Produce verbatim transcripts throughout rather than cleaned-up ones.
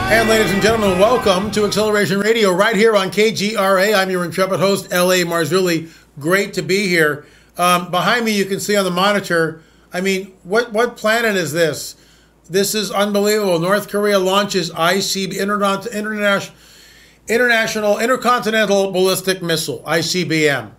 And ladies and gentlemen, welcome to Acceleration Radio right here on K G R A. I'm your intrepid host, L A Marzulli. Great to be here. Um, behind me, you can see on the monitor, I mean, what, what planet is this? This is unbelievable. North Korea launches I C B, Interna- International, International Intercontinental Ballistic Missile, I C B M.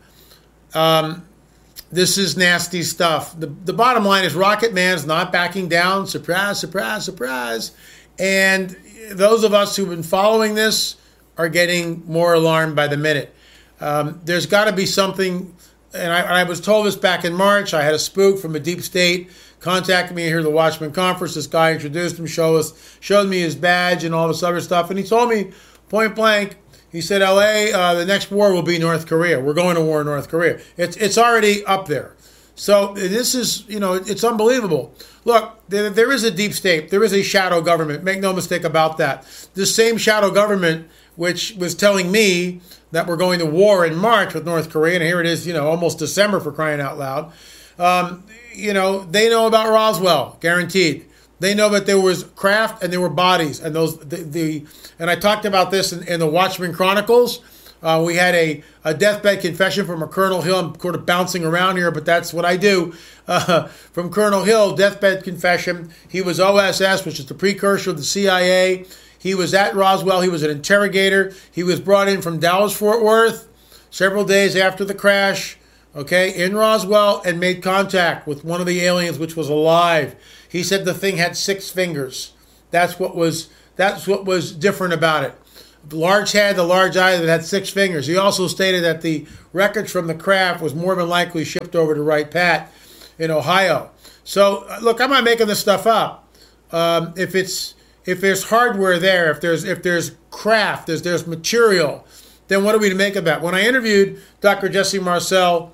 Um, this is nasty stuff. The, the bottom line is Rocket Man's not backing down. Surprise, surprise, surprise. And those of us who've been following this are getting more alarmed by the minute. Um, there's got to be something, and I, I was told this back in March. I had a spook from a deep state contact me here at the Watchman Conference. This guy introduced him, showed us, showed me his badge and all this other stuff, and he told me point blank, he said, L A, uh, the next war will be North Korea. We're going to war in North Korea. It's it's already up there. So this is, you know, it's unbelievable. Look, there, there is a deep state. There is a shadow government. Make no mistake about that. This same shadow government, which was telling me that we're going to war in March with North Korea, and here it is, you know, almost December for crying out loud. Um, you know, they know about Roswell, guaranteed. They know that there was craft and there were bodies, and those the, the and I talked about this in, in the Watchmen Chronicles. Uh, we had a, a deathbed confession from a Colonel Hill. I'm sort of bouncing around here, but that's what I do. Uh, from Colonel Hill, deathbed confession. He was O S S, which is the precursor of the C I A. He was at Roswell. He was an interrogator. He was brought in from Dallas-Fort Worth several days after the crash, okay, in Roswell, and made contact with one of the aliens, which was alive. He said the thing had six fingers. That's what was that's what was different about it. The large head, the large eye that had six fingers. He also stated that the wreckage from the craft was more than likely shipped over to Wright Pat in Ohio. So, look, I'm not making this stuff up. Um, if it's if there's hardware there, if there's if there's craft, there's there's material, then what are we to make of that? When I interviewed Doctor Jesse Marcel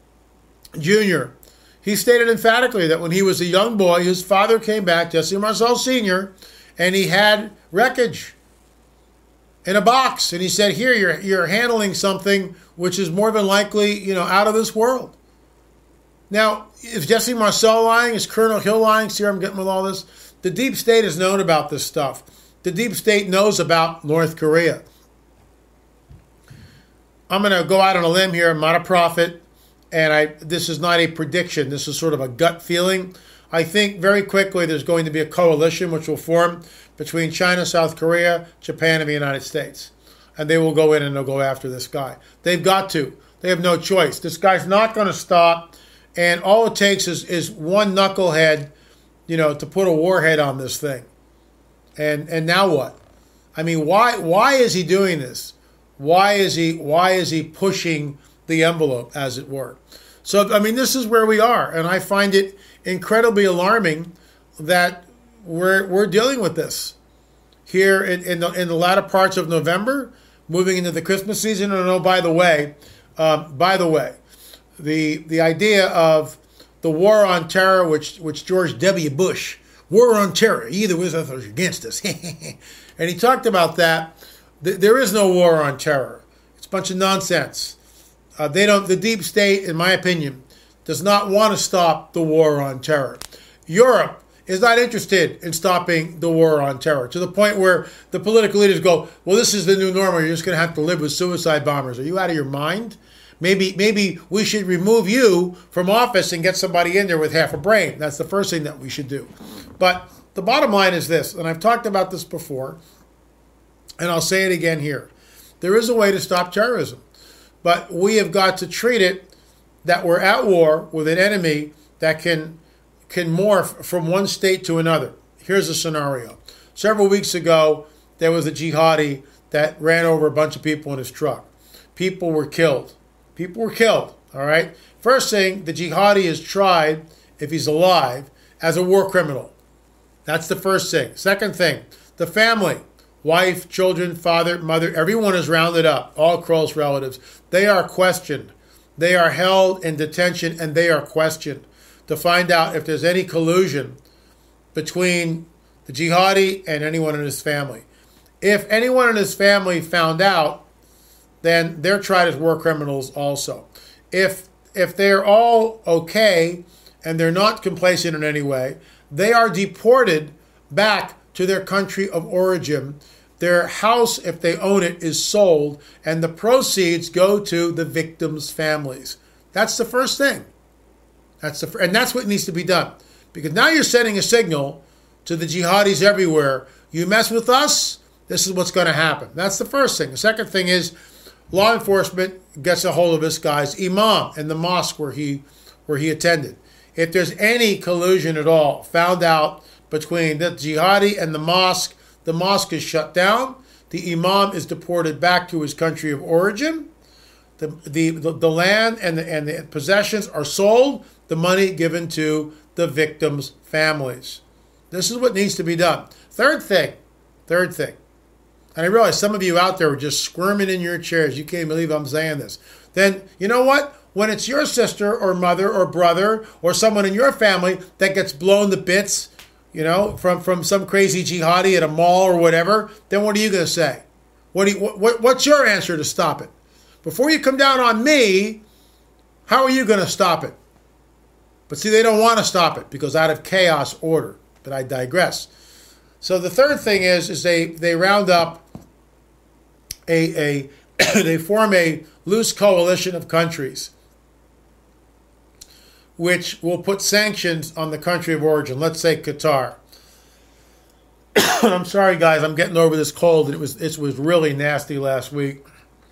Junior, he stated emphatically that when he was a young boy, his father came back, Jesse Marcel Senior, and he had wreckage in a box, and he said, here, you're you're handling something which is more than likely, you know, out of this world. Now, is Jesse Marcel lying? Is Colonel Hill lying? See where I'm getting with all this? The deep state has known about this stuff. The deep state knows about North Korea. I'm going to go out on a limb here. I'm not a prophet, and I this is not a prediction. This is sort of a gut feeling. I think very quickly there's going to be a coalition which will form between China, South Korea, Japan, and the United States. And they will go in and they'll go after this guy. They've got to. They have no choice. This guy's not going to stop. And all it takes is, is one knucklehead, you know, to put a warhead on this thing. And and now what? I mean, why why is he doing this? Why is he why is he pushing the envelope, as it were? So, I mean, this is where we are. And I find it incredibly alarming that We're we're dealing with this here in, in the in the latter parts of November, moving into the Christmas season. And oh, by the way, um, by the way, the the idea of the war on terror, which which George W. Bush, war on terror, either with us or against us, and he talked about that. There is no war on terror. It's a bunch of nonsense. Uh, they don't. The deep state, in my opinion, does not want to stop the war on terror. Europe is not interested in stopping the war on terror, to the point where the political leaders go, well, this is the new normal. You're just going to have to live with suicide bombers. Are you out of your mind? Maybe maybe we should remove you from office and get somebody in there with half a brain. That's the first thing that we should do. But the bottom line is this, and I've talked about this before, and I'll say it again here. There is a way to stop terrorism, but we have got to treat it that we're at war with an enemy that can can morph from one state to another. Here's a scenario. Several weeks ago, there was a jihadi that ran over a bunch of people in his truck. People were killed. People were killed, all right? First thing, the jihadi is tried, if he's alive, as a war criminal. That's the first thing. Second thing, the family, wife, children, father, mother, everyone is rounded up, all close relatives. They are questioned. They are held in detention, and they are questioned to find out if there's any collusion between the jihadi and anyone in his family. If anyone in his family found out, then they're tried as war criminals also. If if they're all okay and they're not complacent in any way, they are deported back to their country of origin. Their house, if they own it, is sold, and the proceeds go to the victims' families. That's the first thing. That's the and that's what needs to be done. Because now you're sending a signal to the jihadis everywhere. You mess with us, this is what's going to happen. That's the first thing. The second thing is law enforcement gets a hold of this guy's imam in the mosque where he where he attended. If there's any collusion at all found out between the jihadi and the mosque, the mosque is shut down. The imam is deported back to his country of origin. The the, the, the land and the, and the possessions are sold. The money given to the victims' families. This is what needs to be done. Third thing, third thing. And I realize some of you out there are just squirming in your chairs. You can't believe I'm saying this. Then, you know what? When it's your sister or mother or brother or someone in your family that gets blown to bits, you know, from, from some crazy jihadi at a mall or whatever, then what are you going to say? What, do you, what What's your answer to stop it? Before you come down on me, how are you going to stop it? But see, they don't want to stop it because out of chaos, order. But I digress. So the third thing is, is they, they round up a, a they form a loose coalition of countries which will put sanctions on the country of origin. Let's say Qatar. I'm sorry, guys. I'm getting over this cold. It was it was really nasty last week.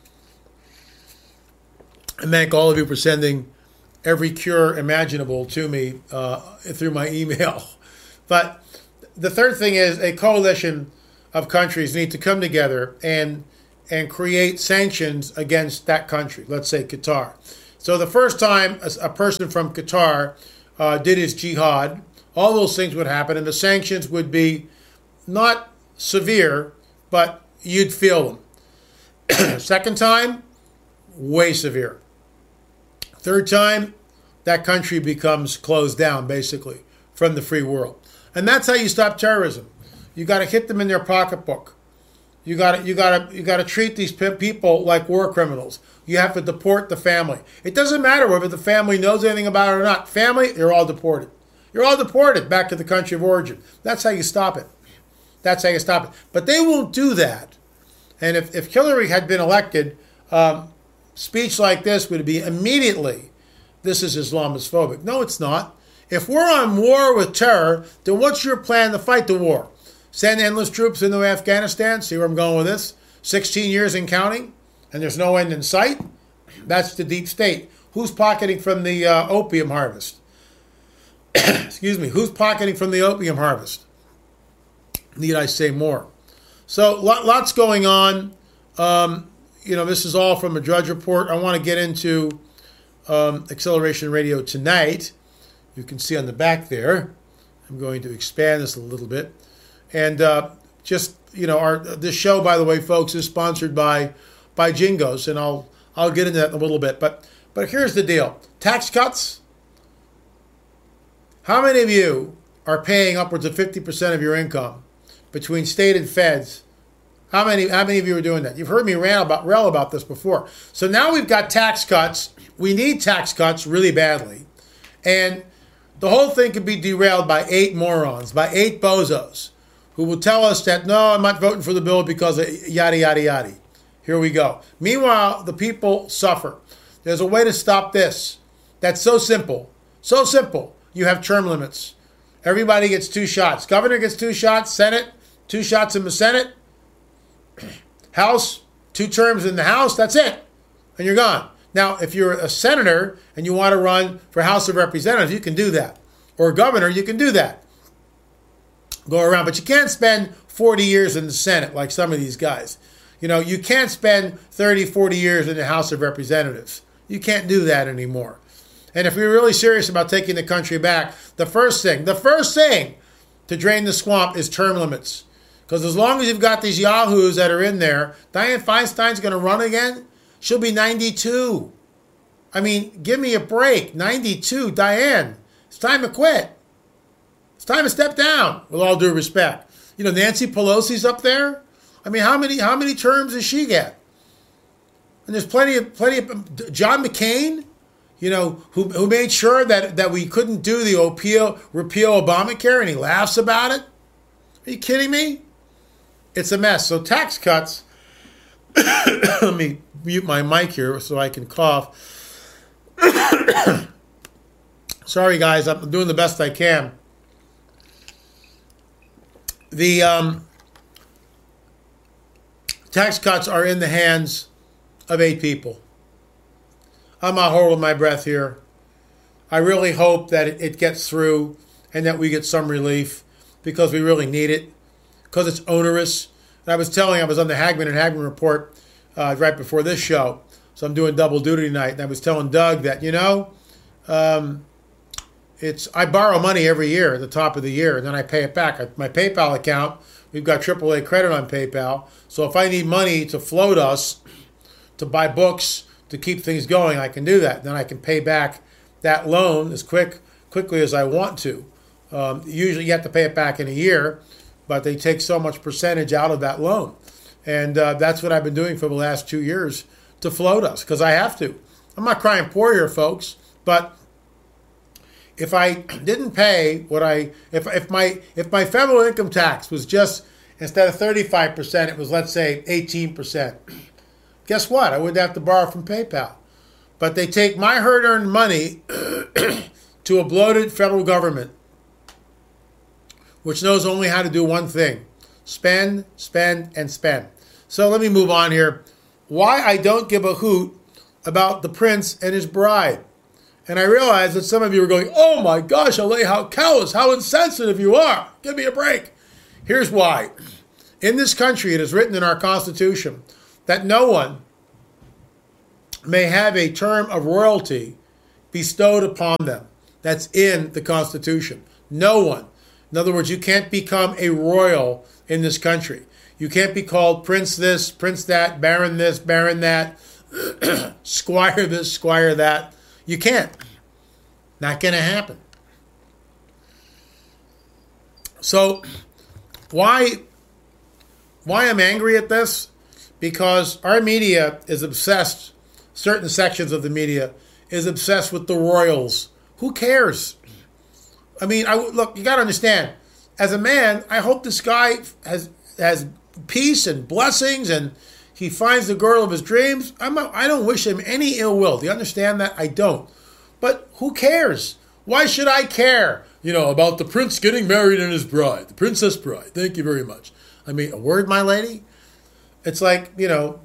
I thank all of you for sending every cure imaginable to me uh, through my email. But the third thing is a coalition of countries need to come together and and create sanctions against that country. Let's say Qatar. So the first time a, a person from Qatar uh, did his jihad, all those things would happen, and the sanctions would be not severe, but you'd feel them. Second time, way severe. Third time, that country becomes closed down, basically, from the free world. And that's how you stop terrorism. You got to hit them in their pocketbook. You got to you got to you got to treat these people like war criminals. You have to deport the family. It doesn't matter whether the family knows anything about it or not. Family, you're all deported. You're all deported back to the country of origin. That's how you stop it. That's how you stop it. But they won't do that. And if, if Hillary had been elected, um, speech like this would be immediately, this is Islamophobic. No, it's not. If we're on war with terror, then what's your plan to fight the war? Send endless troops into Afghanistan? See where I'm going with this? sixteen years and counting, and there's no end in sight? That's the deep state. Who's pocketing from the uh, opium harvest? Excuse me. Who's pocketing from the opium harvest? Need I say more? So lots going on. Um, you know, this is all from a Drudge Report. I want to get into um, Acceleration Radio tonight. You can see on the back there. I'm going to expand this a little bit. And uh, just, you know, our this show, by the way, folks, is sponsored by by Jingos, and I'll I'll get into that in a little bit. But but here's the deal: tax cuts. How many of you are paying upwards of fifty percent of your income between state and feds? How many how many of you are doing that? You've heard me rail about rail about this before. So now we've got tax cuts. We need tax cuts really badly, and the whole thing could be derailed by eight morons, by eight bozos, who will tell us that, no, I'm not voting for the bill because of yada, yada, yada. Here we go. Meanwhile, the people suffer. There's a way to stop this. That's so simple. So simple. You have term limits. Everybody gets two shots. Governor gets two shots. Senate, two shots in the Senate. House, two terms in the House. That's it. And you're gone. Now, if you're a senator and you want to run for House of Representatives, you can do that. Or governor, you can do that. Go around. But you can't spend forty years in the Senate like some of these guys. You know, you can't spend thirty, forty years in the House of Representatives. You can't do that anymore. And if we're really serious about taking the country back, the first thing, the first thing to drain the swamp is term limits. Because as long as you've got these yahoos that are in there, Dianne Feinstein's going to run again. She'll be ninety-two. I mean, give me a break. ninety-two, Dianne. It's time to quit. It's time to step down, with all due respect. You know, Nancy Pelosi's up there. I mean, how many how many terms does she get? And there's plenty of plenty of John McCain, you know, who who made sure that that we couldn't do the repeal repeal Obamacare, and he laughs about it. Are you kidding me? It's a mess. So tax cuts, let me mute my mic here so I can cough. Sorry, guys, I'm doing the best I can. The um, tax cuts are in the hands of eight people. I'm not holding my breath here. I really hope that it gets through and that we get some relief because we really need it, because it's onerous. And I was telling, I was on the Hagman and Hagman report uh, right before this show, so I'm doing double duty tonight. And I was telling Doug that, you know, um, it's I borrow money every year at the top of the year, and then I pay it back. My PayPal account, we've got triple A credit on PayPal, so if I need money to float us, to buy books, to keep things going, I can do that. Then I can pay back that loan as quick quickly as I want to. Um, usually you have to pay it back in a year, but they take so much percentage out of that loan. And uh, that's what I've been doing for the last two years to float us, because I have to. I'm not crying poor here, folks, but if I didn't pay what I, if if my if my federal income tax was just, instead of thirty-five percent, it was, let's say, eighteen percent, guess what? I wouldn't have to borrow from PayPal. But they take my hard-earned money to a bloated federal government, which knows only how to do one thing: spend, spend, and spend. So let me move on here. Why I don't give a hoot about the prince and his bride. And I realize that some of you are going, oh my gosh, L A, how callous, how insensitive you are. Give me a break. Here's why. In this country, it is written in our Constitution that no one may have a term of royalty bestowed upon them. That's in the Constitution. No one. In other words, you can't become a royal in this country. You can't be called prince this, prince that, baron this, baron that, squire this, squire that. You can't. Not going to happen. So why, why I'm angry at this? Because our media is obsessed, certain sections of the media is obsessed with the royals. Who cares? I mean, I, look, you got to understand, as a man, I hope this guy has has peace and blessings and he finds the girl of his dreams. I'm not, I don't wish him any ill will. Do you understand that? I don't. But who cares? Why should I care, you know, about the prince getting married and his bride, the princess bride? Thank you very much. I mean, a word, my lady? It's like, you know,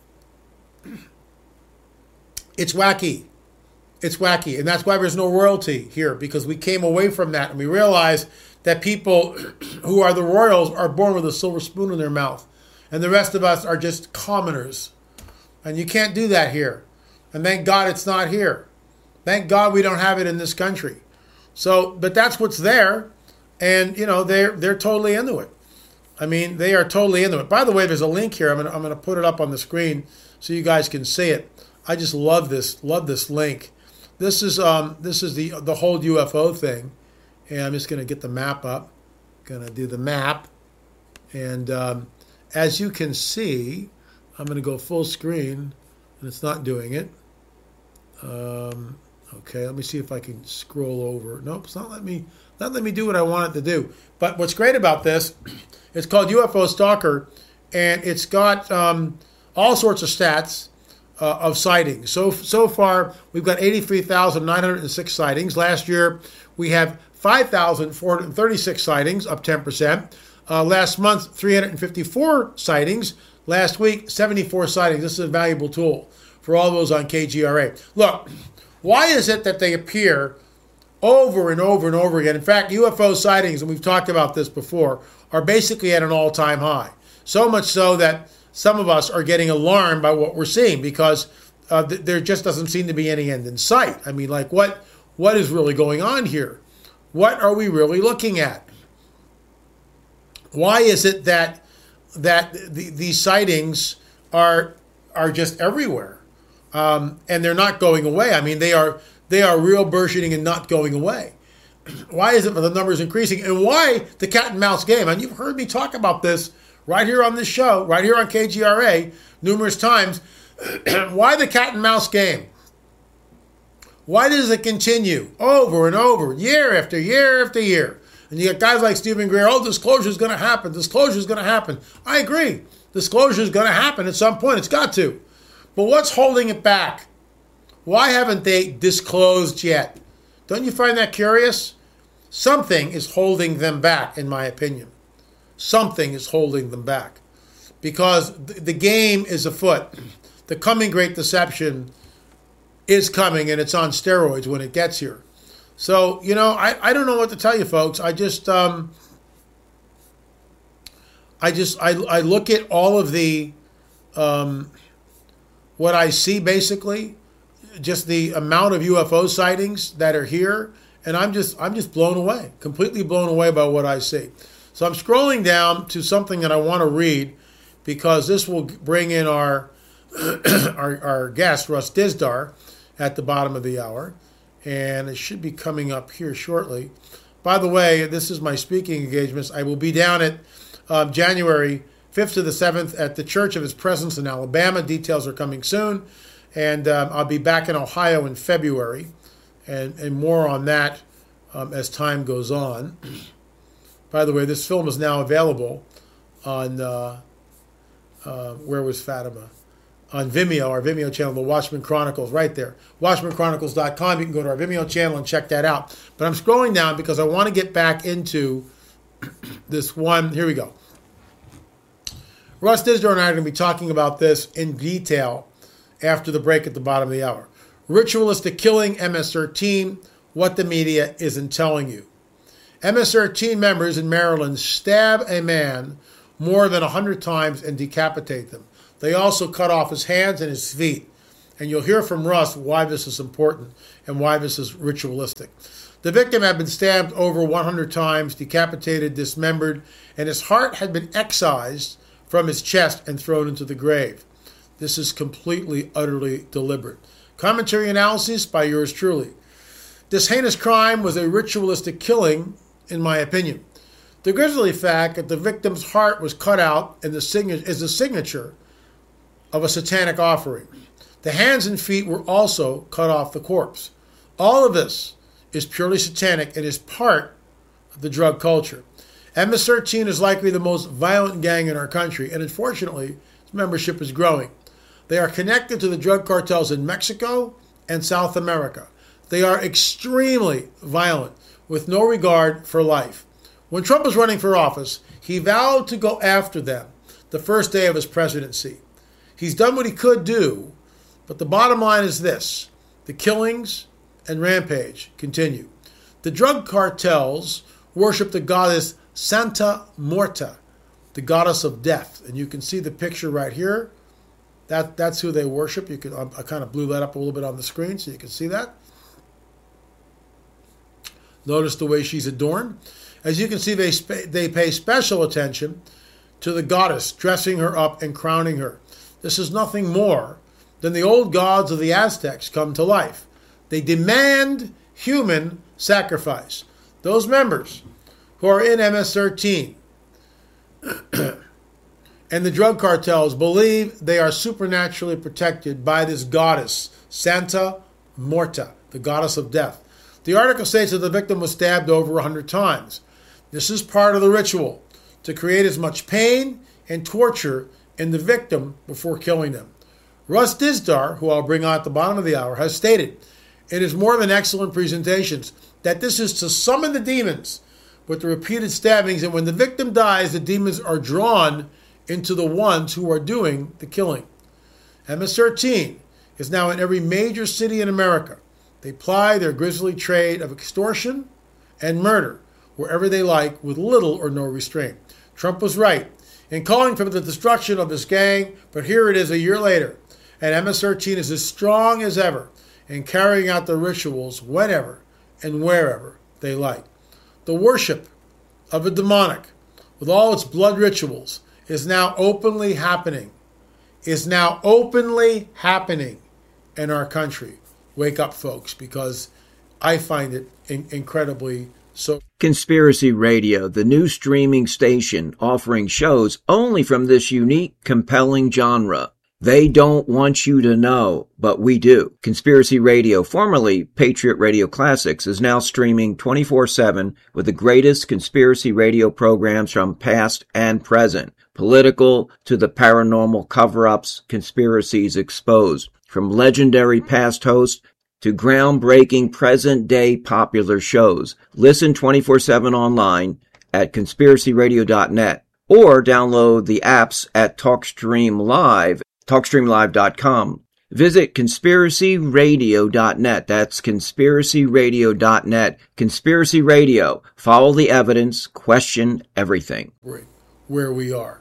it's wacky. It's wacky. And that's why there's no royalty here, because we came away from that and we realized that people who are the royals are born with a silver spoon in their mouth. And the rest of us are just commoners. And you can't do that here. And thank God it's not here. Thank God we don't have it in this country. So, but that's what's there. And, you know, they're, they're totally into it. I mean, they are totally into it. By the way, there's a link here. I'm going to, I'm going to put it up on the screen so you guys can see it. I just love this, love this link. This is um this is the the whole U F O thing. And I'm just going to get the map up. Going to do the map. And um, as you can see, I'm going to go full screen, and it's not doing it. Um, okay, let me see if I can scroll over. Nope, it's not letting me, not letting me do what I want it to do. But what's great about this, it's called U F O Stalker, and it's got um, all sorts of stats uh, of sightings. So so far, we've got eighty-three thousand nine hundred six sightings. Last year, we have five thousand four hundred thirty-six sightings, up ten percent. Uh, last month, three hundred fifty-four sightings. Last week, seventy-four sightings. This is a valuable tool for all those on K G R A. Look, why is it that they appear over and over and over again? In fact, U F O sightings, and we've talked about this before, are basically at an all-time high. So much so that some of us are getting alarmed by what we're seeing because uh, th- there just doesn't seem to be any end in sight. I mean, like, what what is really going on here? What are we really looking at? Why is it that that the, these sightings are are just everywhere, um, and they're not going away? I mean, they are they are real burgeoning and not going away. Why is it that the numbers increasing, and why the cat and mouse game? And you've heard me talk about this right here on this show, right here on K G R A, numerous times. Why the cat and mouse game? Why does it continue over and over, year after year after year? And you got guys like Stephen Greer, oh, disclosure is going to happen. Disclosure is going to happen. I agree. Disclosure is going to happen at some point. It's got to. But what's holding it back? Why haven't they disclosed yet? Don't you find that curious? Something is holding them back, in my opinion. Something is holding them back. Because the game is afoot. The coming great deception is coming, and it's on steroids when it gets here. So, you know, I, I don't know what to tell you, folks. I just, um, I just, I, I look at all of the, um, what I see basically, just the amount of U F O sightings that are here, and I'm just, I'm just blown away, completely blown away by what I see. So I'm scrolling down to something that I want to read, because this will bring in our, our, our guest, Russ Dizdar, at the bottom of the hour. And it should be coming up here shortly. By the way, this is my speaking engagements. I will be down at um, January fifth to the seventh at the Church of His Presence in Alabama. Details are coming soon. And um, I'll be back in Ohio in February. And, and more on that um, as time goes on. By the way, this film is now available on, uh, uh, where was Fatima? On Vimeo, our Vimeo channel, The Watchman Chronicles, right there. Watchman Chronicles dot com. You can go to our Vimeo channel and check that out. But I'm scrolling down because I want to get back into this one. Here we go. Russ Dizdar and I are going to be talking about this in detail after the break at the bottom of the hour. Ritualistic killing, M S thirteen, what the media isn't telling you. M S thirteen members in Maryland stab a man more than one hundred times and decapitate them. They also cut off his hands and his feet. And you'll hear from Russ why this is important and why this is ritualistic. The victim had been stabbed over one hundred times, decapitated, dismembered, and his heart had been excised from his chest and thrown into the grave. This is completely, utterly deliberate. Commentary analysis by yours truly. This heinous crime was a ritualistic killing, in my opinion. The grisly fact that the victim's heart was cut out and the signature is the signature of a satanic offering. The hands and feet were also cut off the corpse. All of this is purely satanic and is part of the drug culture. M S thirteen is likely the most violent gang in our country, and unfortunately, its membership is growing. They are connected to the drug cartels in Mexico and South America. They are extremely violent, with no regard for life. When Trump was running for office, he vowed to go after them the first day of his presidency. He's done what he could do, but the bottom line is this. The killings and rampage continue. The drug cartels worship the goddess Santa Muerta, the goddess of death. And you can see the picture right here. That, that's who they worship. You can, I kind of blew that up a little bit on the screen so you can see that. Notice the way she's adorned. As you can see, they, they pay special attention to the goddess, dressing her up and crowning her. This is nothing more than the old gods of the Aztecs come to life. They demand human sacrifice. Those members who are in M S thirteen and the drug cartels believe they are supernaturally protected by this goddess, Santa Muerta, the goddess of death. The article states that the victim was stabbed over one hundred times. This is part of the ritual, to create as much pain and torture in the victim before killing them. Russ Dizdar, who I'll bring on at the bottom of the hour, has stated in his more than excellent presentations that this is to summon the demons with the repeated stabbings, and when the victim dies, the demons are drawn into the ones who are doing the killing. M S thirteen is now in every major city in America. They ply their grisly trade of extortion and murder wherever they like with little or no restraint. Trump was right in calling for the destruction of this gang, but here it is a year later, and M S thirteen is as strong as ever in carrying out the rituals whenever and wherever they like. The worship of a demonic, with all its blood rituals, is now openly happening, is now openly happening in our country. Wake up, folks, because I find it in- incredibly so. Conspiracy Radio, the new streaming station offering shows only from this unique, compelling genre. They don't want you to know, but we do. Conspiracy Radio, formerly Patriot Radio Classics, is now streaming twenty-four seven with the greatest conspiracy radio programs from past and present. Political to the paranormal cover-ups, conspiracies exposed. From legendary past hosts to groundbreaking present-day popular shows. Listen twenty-four seven online at conspiracy radio dot net or download the apps at TalkStream Live, talkstream live dot com. Visit conspiracy radio dot net. That's conspiracy radio dot net. Conspiracy Radio. Follow the evidence. Question everything. Where we are.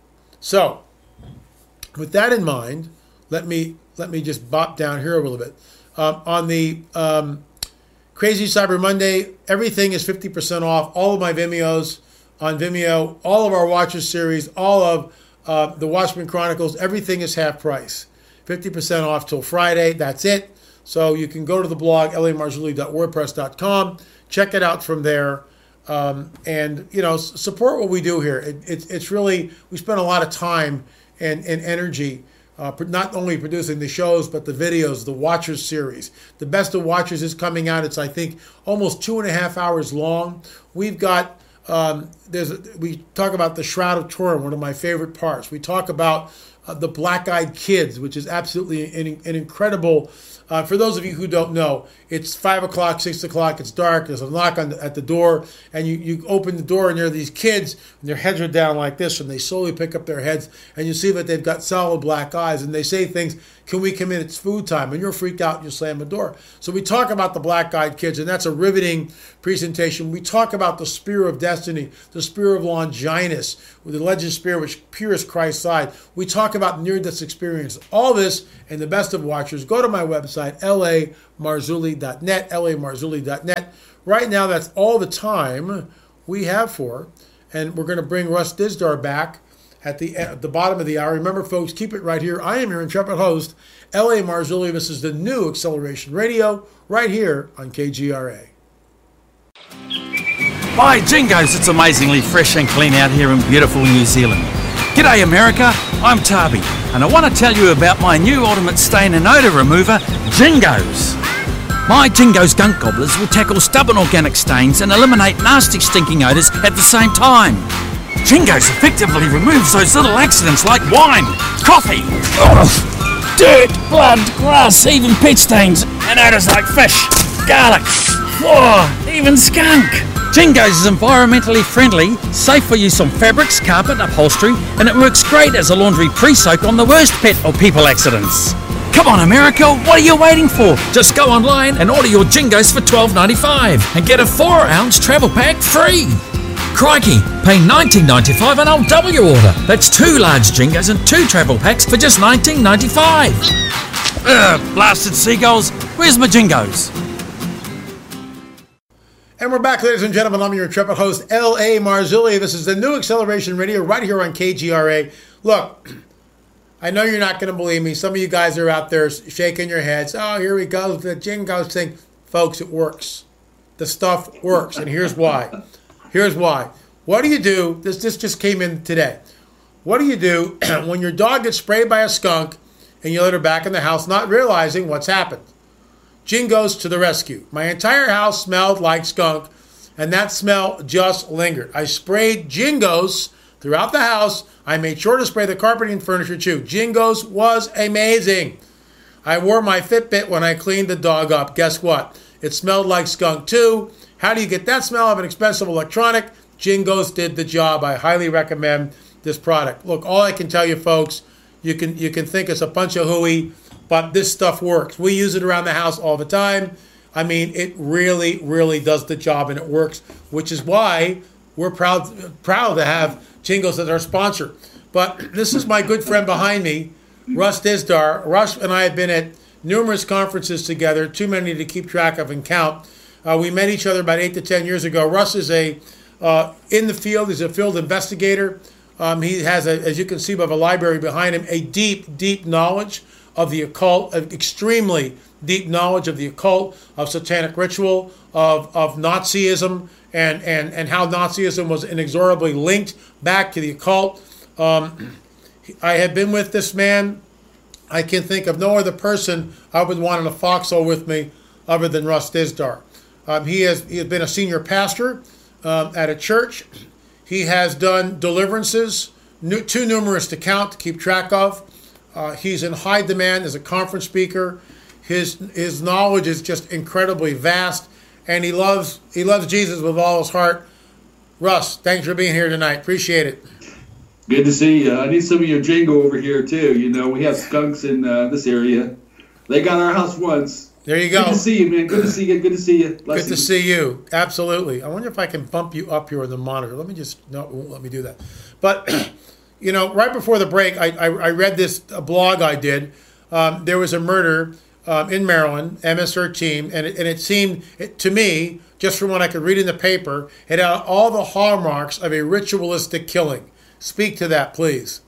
So, with that in mind, let me let me just bop down here a little bit. Um, on the um, Crazy Cyber Monday, everything is fifty percent off. All of my Vimeos on Vimeo, all of our Watchers series, all of uh, the Watchmen Chronicles, everything is half price. fifty percent off till Friday. That's it. So you can go to the blog, l a marzulli dot wordpress dot com. Check it out from there. Um, and, you know, support what we do here. It, it, it's really, we spend a lot of time and, and energy uh, not only producing the shows, but the videos, the Watchers series. The Best of Watchers is coming out. It's, I think, almost two and a half hours long. We've got, um, there's a, we talk about the Shroud of Turin, one of my favorite parts. We talk about uh, the Black-Eyed Kids, which is absolutely an, an incredible. Uh, for those of you who don't know, it's five o'clock, six o'clock, it's dark, there's a knock on the, at the door, and you, you open the door, and there are these kids, and their heads are down like this, and they slowly pick up their heads, and you see that they've got solid black eyes, and they say things, can we come in, it's food time, and you're freaked out, and you slam the door. So we talk about the Black-Eyed Kids, and that's a riveting presentation. We talk about the Spear of Destiny, the Spear of Longinus, with the Legend Spear, which pierced Christ's side. We talk about near-death experience. All this and the Best of Watchers. Go to my website, l a marzulli dot net, l a marzulli dot net. Right now, that's all the time we have for, and we're going to bring Russ Dizdar back at the at the bottom of the hour. Remember, folks, keep it right here. I am your intrepid host, L A Marzulli. This is the new Acceleration Radio, right here on K G R A. By Jingoes, it's amazingly fresh and clean out here in beautiful New Zealand. G'day America, I'm Tarby, and I want to tell you about my new ultimate stain and odour remover, Jingoes. My Jingoes Gunk Gobblers will tackle stubborn organic stains and eliminate nasty stinking odours at the same time. Jingoes effectively removes those little accidents like wine, coffee, ugh, dirt, blood, grass, even pet stains, and odours like fish, garlic, oh, even skunk. Jingoes is environmentally friendly, safe for use on fabrics, carpet, upholstery, and it works great as a laundry pre-soak on the worst pet or people accidents. Come on America, what are you waiting for? Just go online and order your Jingoes for twelve ninety-five and get a four ounce travel pack free. Crikey, pay nineteen ninety-five and I'll double your order. That's two large Jingoes and two travel packs for just nineteen ninety-five. Ugh, blasted seagulls, where's my Jingoes? And we're back, ladies and gentlemen. I'm your intrepid host, L A Marzulli. This is the new Acceleration Radio right here on K G R A. Look, I know you're not going to believe me. Some of you guys are out there shaking your heads. Oh, here we go, the Jingoes thing. Folks, it works. The stuff works, and here's why. Here's why. What do you do? This, this just came in today. What do you do when your dog gets sprayed by a skunk and you let her back in the house not realizing what's happened? Jingoes to the rescue. My entire house smelled like skunk, and that smell just lingered. I sprayed Jingoes throughout the house. I made sure to spray the carpeting and furniture too. Jingoes was amazing. I wore my Fitbit when I cleaned the dog up. Guess what? It smelled like skunk too. How do you get that smell of an expensive electronic? Jingoes did the job. I highly recommend this product. Look, all I can tell you, folks, you can you can think it's a bunch of hooey, but this stuff works. We use it around the house all the time. I mean, it really, really does the job, and it works, which is why we're proud proud to have Jingoes as our sponsor. But this is my good friend behind me, Russ Dizdar. Russ and I have been at numerous conferences together, too many to keep track of and count. Uh, we met each other about eight to ten years ago. Russ is a uh, in the field. He's a field investigator. Um, he has, a, as you can see by the library behind him, a deep, deep knowledge of the occult, of extremely deep knowledge of the occult, of satanic ritual, of, of Nazism, and, and, and how Nazism was inexorably linked back to the occult. Um, I have been with this man I can think of no other person I would want in a foxhole with me other than Russ Dizdar. Um, he has he has been a senior pastor um, at a church. He has done deliverances, new, too numerous to count, to keep track of. Uh, he's in high demand as a conference speaker. His his knowledge is just incredibly vast, and he loves he loves Jesus with all his heart. Russ, thanks for being here tonight. Appreciate it. Good to see you. I need some of your jingo over here too. You know, we have skunks in uh, this area. They got our house once. There you go. Good to see you, man. Good to see you. Good to see you. Bless Good to you. see you. Absolutely. I wonder if I can bump you up here on the monitor. Let me just, no, it won't let me do that. But, you know, right before the break, I, I, I read this blog I did. Um, there was a murder um, in Maryland, M S thirteen, and it, and it seemed, it, to me, just from what I could read in the paper, it had all the hallmarks of a ritualistic killing. Speak to that, please.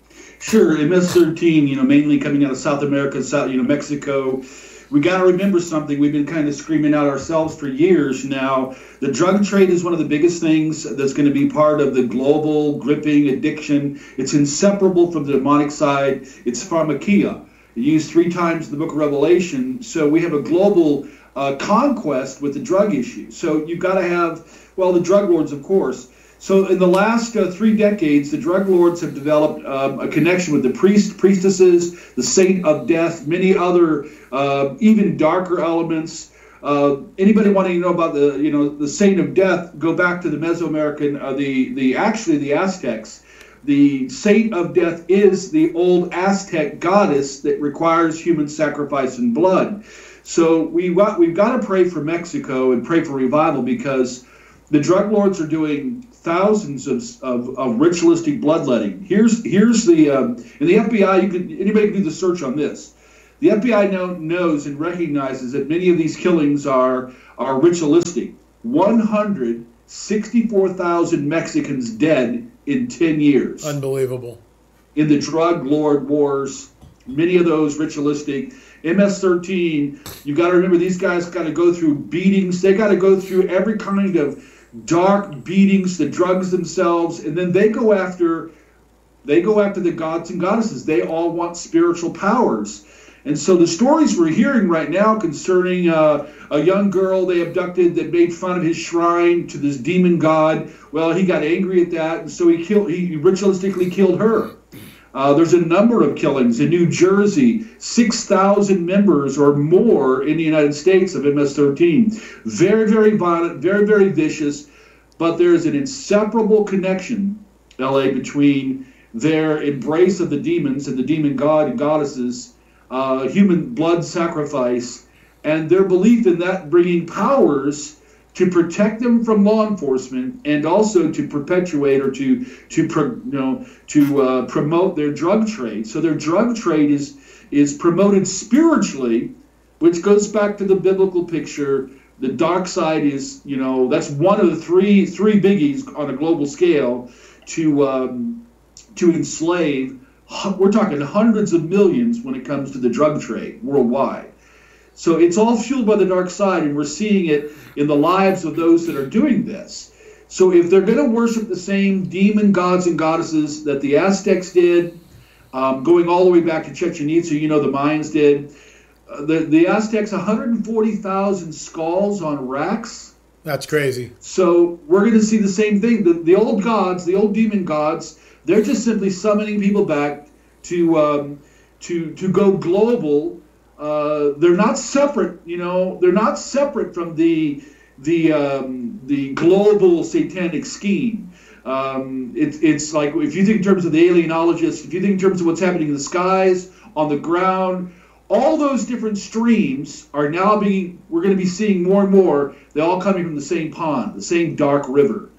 Sure. M S thirteen, you know, mainly coming out of South America, South, you know, Mexico. We got to remember something. We've been kind of screaming out ourselves for years now. The drug trade is one of the biggest things that's going to be part of the global gripping addiction. It's inseparable from the demonic side. It's pharmakia. Used three times in the book of Revelation. So we have a global uh, conquest with the drug issue. So you've got to have, well, the drug lords, of course. So in the last uh, three decades, the drug lords have developed um, a connection with the priest, priestesses, the saint of death, many other uh, even darker elements. Uh, anybody wanting to know about the, you know, the saint of death, go back to the Mesoamerican, uh, the the actually the Aztecs. The saint of death is the old Aztec goddess that requires human sacrifice and blood. So we we've got to pray for Mexico and pray for revival, because the drug lords are doing thousands of, of, of ritualistic bloodletting. Here's here's the um, in the F B I. You can anybody can do the search on this. The F B I now knows and recognizes that many of these killings are are ritualistic. one hundred sixty-four thousand Mexicans dead in ten years. Unbelievable. In the drug lord wars, many of those ritualistic. M S thirteen. You got to remember, these guys got to go through beatings. They got to go through every kind of dark beatings, the drugs themselves, and then they go after they go after the gods and goddesses. They all want spiritual powers. And so the stories we're hearing right now concerning uh, a young girl they abducted that made fun of his shrine to this demon god, well, he got angry at that, and so he killed he ritualistically killed her. Uh, there's a number of killings in New Jersey, six thousand members or more in the United States of M S thirteen. Very, very violent, very, very vicious, but there's an inseparable connection, L A, between their embrace of the demons and the demon god and goddesses, uh, human blood sacrifice, and their belief in that bringing powers to protect them from law enforcement, and also to perpetuate or to to you know to uh, promote their drug trade. So their drug trade is is promoted spiritually, which goes back to the biblical picture. The dark side is, you know, that's one of the three three biggies on a global scale to um, to enslave. We're talking hundreds of millions when it comes to the drug trade worldwide. So it's all fueled by the dark side, and we're seeing it in the lives of those that are doing this. So if they're going to worship the same demon gods and goddesses that the Aztecs did, um, going all the way back to Chichen Itza, you know, the Mayans did, uh, the, the Aztecs, one hundred forty thousand skulls on racks. That's crazy. So we're going to see the same thing. The, the old gods, the old demon gods, they're just simply summoning people back to um, to to go global. Uh, they're not separate, you know. They're not separate from the the um, the global satanic scheme. Um, it's it's like, if you think in terms of the alienologists, if you think in terms of what's happening in the skies, on the ground, all those different streams are now being. We're going to be seeing more and more. They're all coming from the same pond, the same dark river.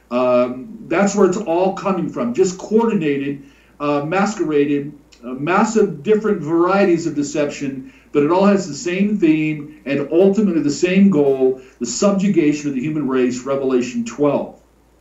Um, that's where it's all coming from. Just coordinated, uh, masqueraded. Uh, massive different varieties of deception, but it all has the same theme and ultimately the same goal, the subjugation of the human race, Revelation twelve.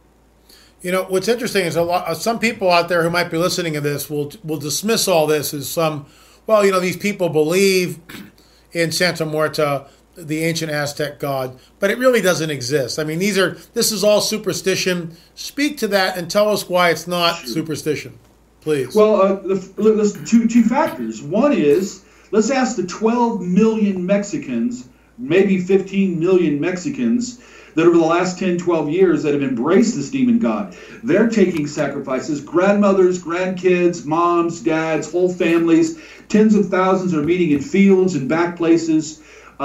You know, what's interesting is a lot, some people out there who might be listening to this will will dismiss all this as some, well, you know, these people believe in Santa Muerta, the ancient Aztec god, but it really doesn't exist. I mean, these are this is all superstition. Speak to that and tell us why it's not Sure. superstition. Please. Well, uh, the, there's two two factors. One is, let's ask the twelve million Mexicans, maybe fifteen million Mexicans, that over the last ten, twelve years that have embraced this demon god. They're taking sacrifices, grandmothers, grandkids, moms, dads, whole families, tens of thousands are meeting in fields and back places.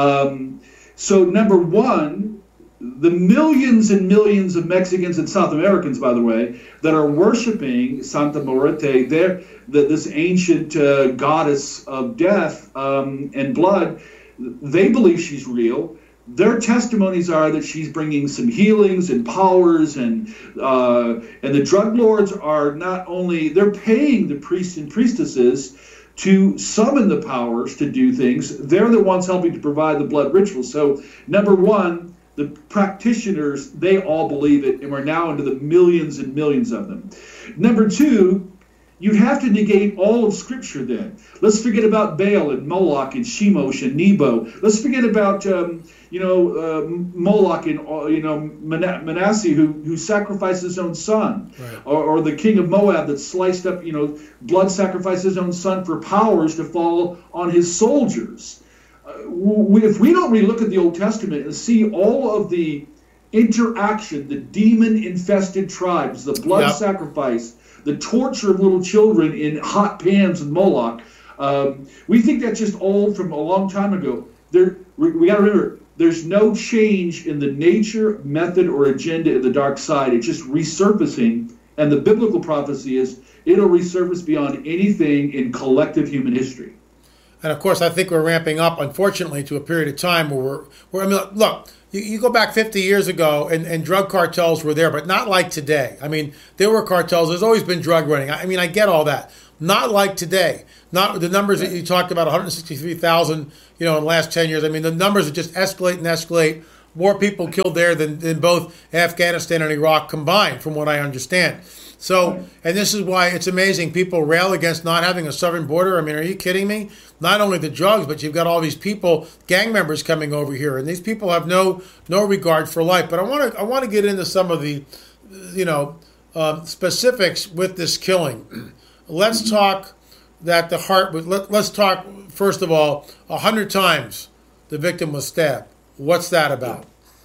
Um, so number one, the millions and millions of Mexicans and South Americans, by the way, that are worshiping Santa Muerte, they're, the, this ancient uh, goddess of death um, and blood, they believe she's real. Their testimonies are that she's bringing some healings and powers, and uh, and the drug lords are not only, they're paying the priests and priestesses to summon the powers to do things. They're the ones helping to provide the blood rituals. So number one, the practitioners, they all believe it, and we're now into the millions and millions of them. Number two, you'd have to negate all of Scripture then. Let's forget about Baal and Moloch and Shemosh and Nebo. Let's forget about, um, you know, uh, Moloch and, uh, you know, Manasseh, who, who sacrificed his own son. Right. Or, or the king of Moab that sliced up, you know, blood sacrificed his own son for powers to fall on his soldiers. Uh, we, if we don't relook at the Old Testament and see all of the interaction, the demon-infested tribes, the blood yep. sacrifice, the torture of little children in hot pans in Moloch, um, we think that's just old from a long time ago. There, we, we got to remember, there's no change in the nature, method, or agenda of the dark side. It's just resurfacing, and the biblical prophecy is it'll resurface beyond anything in collective human history. And of course, I think we're ramping up, unfortunately, to a period of time where we're, where, I mean, look, you, you go back fifty years ago and, and drug cartels were there, but not like today. I mean, there were cartels. There's always been drug running. I mean, I get all that. Not like today. Not the numbers that you talked about, one hundred sixty-three thousand, you know, in the last ten years. I mean, the numbers that just escalate and escalate. More people killed there than, than both Afghanistan and Iraq combined, from what I understand. So, and this is why it's amazing. People rail against not having a southern border. I mean, are you kidding me? Not only the drugs, but you've got all these people, gang members coming over here, and these people have no no regard for life. But I want to I want to get into some of the, you know, um, specifics with this killing. Let's talk that the heart. Let, let's talk first of all. A hundred times the victim was stabbed. What's that about?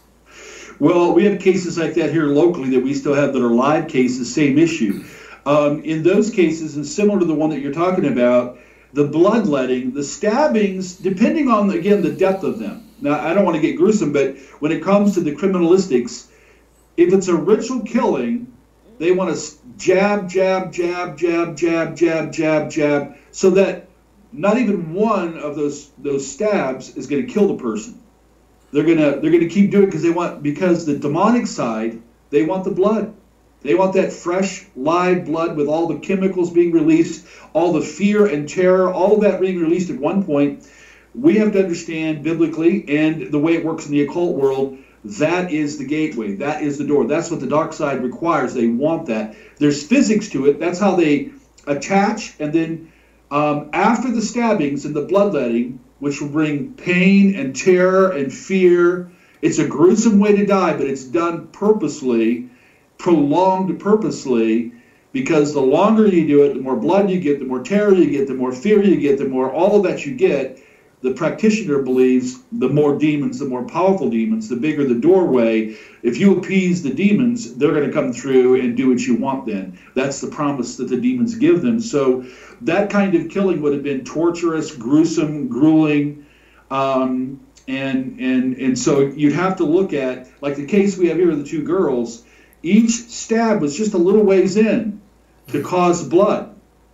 Well, we have cases like that here locally that we still have that are live cases, same issue. Um, in those cases, and similar to the one that you're talking about, the bloodletting, the stabbings, depending on, again, the depth of them. Now, I don't want to get gruesome, but when it comes to the criminalistics, if it's a ritual killing, they want to jab, jab, jab, jab, jab, jab, jab, jab, so that not even one of those those stabs is going to kill the person. They're gonna they're gonna keep doing it because they want because the demonic side, they want the blood. They want that fresh, live blood with all the chemicals being released, all the fear and terror, all of that being released at one point. We have to understand biblically and the way it works in the occult world, that is the gateway. That is the door. That's what the dark side requires. They want that. There's physics to it. That's how they attach. And then um, after the stabbings and the bloodletting, which will bring pain and terror and fear. It's a gruesome way to die, but it's done purposely, prolonged purposely, because the longer you do it, the more blood you get, the more terror you get, the more fear you get, the more all of that you get. The practitioner believes the more demons, the more powerful demons, the bigger the doorway. If you appease the demons, they're going to come through and do what you want then. That's the promise that the demons give them. So that kind of killing would have been torturous, gruesome, grueling. Um, and, and, and so you'd have to look at, like the case we have here of the two girls, each stab was just a little ways in to cause blood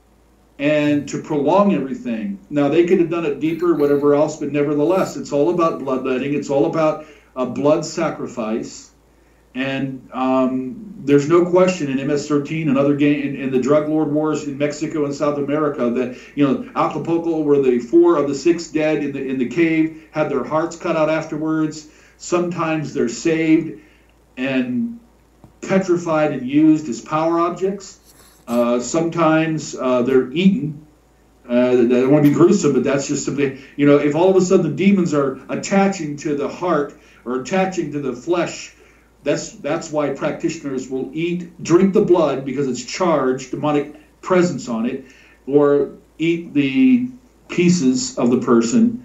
and to prolong everything. Now, they could have done it deeper, whatever else, but nevertheless, it's all about bloodletting. It's all about a blood sacrifice. And um, there's no question in M S thirteen and other game in, in the drug lord wars in Mexico and South America that, you know, Acapulco, where the four of the six dead in the in the cave had their hearts cut out afterwards. Sometimes they're saved and petrified and used as power objects. Uh, sometimes uh, they're eaten. Uh, I don't want to be gruesome, but that's just simply, you know, if all of a sudden the demons are attaching to the heart or attaching to the flesh, that's that's why practitioners will eat, drink the blood because it's charged, demonic presence on it, or eat the pieces of the person,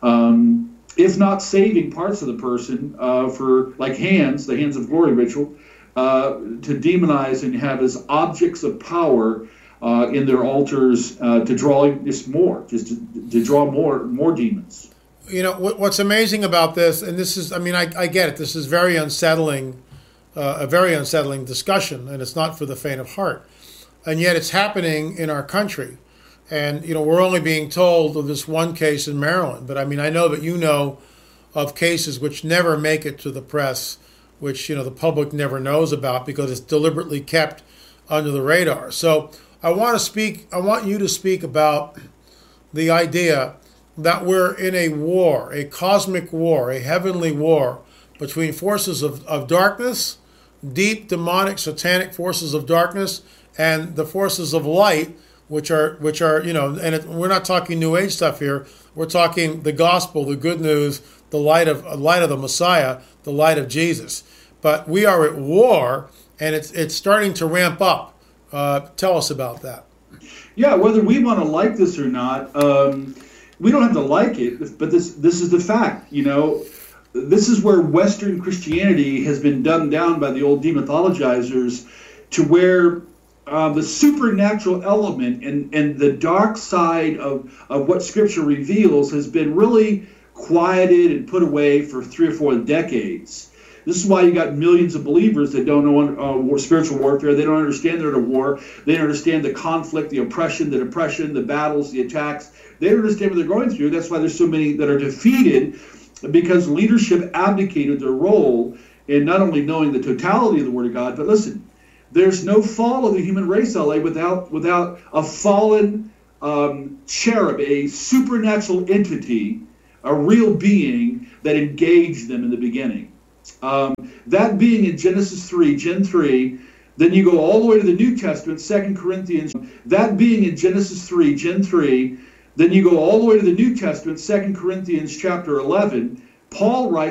um, if not saving parts of the person uh, for, like hands, the hands of glory ritual, uh, to demonize and have as objects of power uh, in their altars uh, to draw just more, just to, to draw more more demons. You know, what, what's amazing about this, and this is, I mean, I, I get it, this is very unsettling, uh, a very unsettling discussion, and it's not for the faint of heart. And yet it's happening in our country. And, you know, we're only being told of this one case in Maryland. But, I mean, I know that you know of cases which never make it to the press, which, you know, the public never knows about because it's deliberately kept under the radar. So I want to speak, I want you to speak about the idea that we're in a war, a cosmic war, a heavenly war between forces of, of darkness, deep demonic satanic forces of darkness, and the forces of light, which are, which are, you know, and it, we're not talking New Age stuff here. We're talking the gospel, the good news, the light of light of the Messiah, the light of Jesus. But we are at war, and it's it's starting to ramp up. Uh, tell us about that. Yeah, whether we want to like this or not, um, we don't have to like it, but this this is the fact. You know, this is where Western Christianity has been dumbed down by the old demythologizers to where Uh, the supernatural element and, and the dark side of, of what Scripture reveals has been really quieted and put away for three or four decades. This is why you got millions of believers that don't know uh, spiritual warfare. They don't understand they're in a war. They don't understand the conflict, the oppression, the depression, the battles, the attacks. They don't understand what they're going through. That's why there's so many that are defeated, because leadership abdicated their role in not only knowing the totality of the Word of God, but listen, there's no fall of the human race, L A, without without a fallen um, cherub, a supernatural entity, a real being that engaged them in the beginning. Um, that being in Genesis three, Gen three, then you go all the way to the New Testament, Second Corinthians. That being in Genesis three, Gen three, then you go all the way to the New Testament, Second Corinthians chapter eleven. Paul writes